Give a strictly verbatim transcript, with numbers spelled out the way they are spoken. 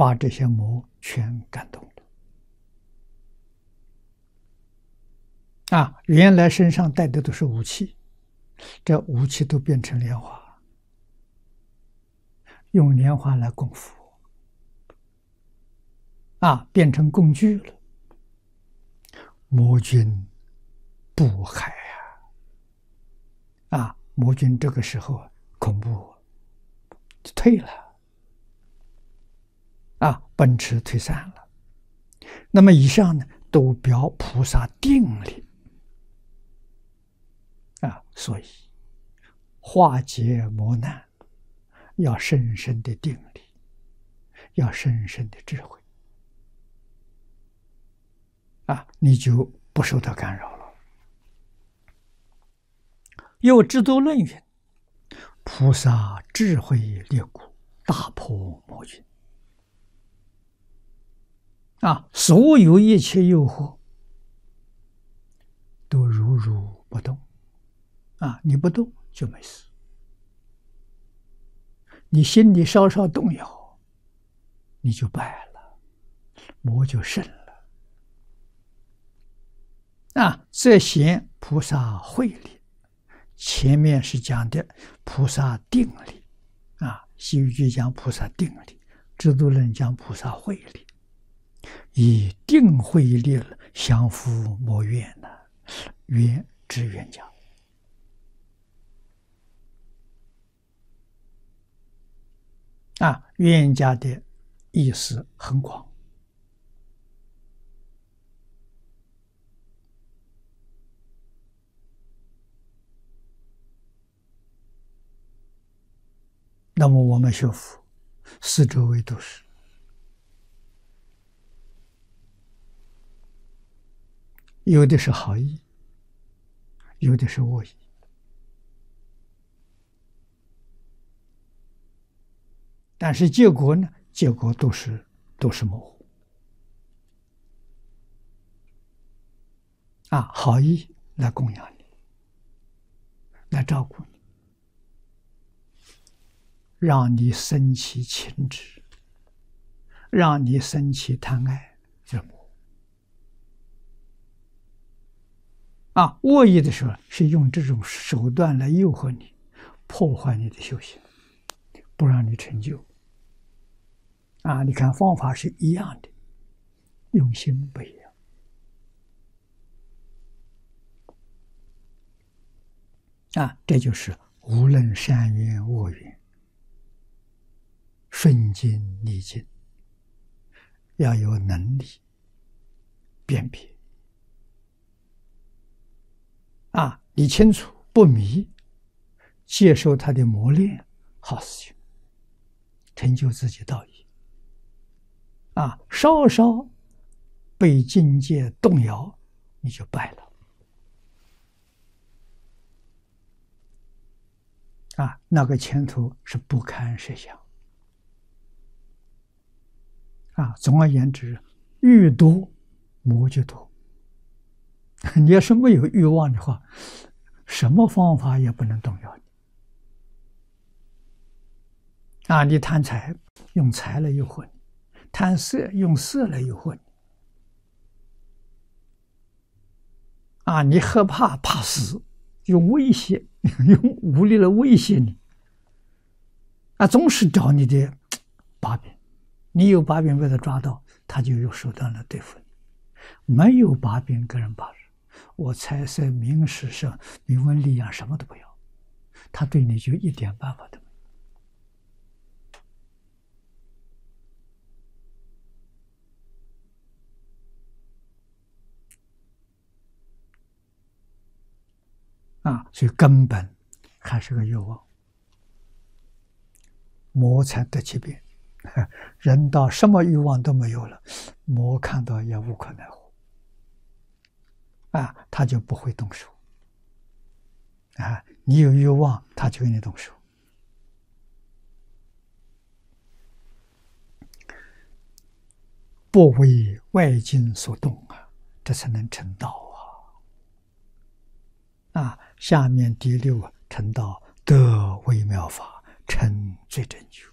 把这些魔全感动了。啊，原来身上带的都是武器，这武器都变成莲花，用莲花来供佛，啊，变成工具了。魔君不害啊！啊，魔君这个时候恐怖，退了，啊，奔驰退散了。那么以上呢，都表菩萨定力啊，所以化解磨难要深深的定力，要深深的智慧啊，你就不受到干扰了。又智度论云：菩萨智慧裂谷，大破魔云。啊，所有一切诱惑都如如不动。啊，你不动就没事，你心里稍稍动摇，你就败了，魔就胜了。啊，这些菩萨慧力，前面是讲的菩萨定力，啊，西域居讲菩萨定力，智度论讲菩萨慧力，以定慧力降伏魔怨呢，冤知冤家。啊，冤家的意思很广。那么我们学佛，四周围都是，有的是好意，有的是恶意。但是结果呢？结果都是都是模糊。啊，好意来供养你，来照顾你，让你生起情执，让你生起贪爱，这魔。啊，恶意的时候是用这种手段来诱惑你，破坏你的修行，不让你成就。啊，你看方法是一样的，用心不一样。啊，这就是无论善缘恶缘，顺境逆境，要有能力辨别。啊，你清楚不迷，接受他的磨练，好事情，成就自己道义。啊，稍稍被境界动摇，你就败了。啊，那个前途是不堪设想。啊，总而言之，欲多魔就多。你要是没有欲望的话，什么方法也不能动摇你。啊，你贪财，用财来诱惑你。贪色，用色来诱惑你。啊，你害怕怕死，用威胁，用武力来威胁你。啊，总是找你的把柄，你有把柄被他抓到，他就有手段来对付你。没有把柄，个人把柄，我财色名食声名闻利养什么都不要，他对你就一点办法都没有。啊，所以根本还是个欲望，魔才得其变。人到什么欲望都没有了，魔看到也无可奈何。啊，他就不会动手。啊，你有欲望，他就给你动手。不为外境所动啊，这才能成道啊！啊，下面第六成道，得微妙法，成最真觉。